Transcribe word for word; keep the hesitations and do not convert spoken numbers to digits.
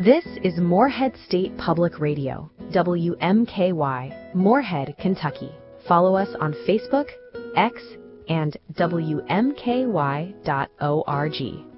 This is Moorhead State Public Radio, W M K Y, Moorhead, Kentucky. Follow us on Facebook, X, and W M K Y dot org.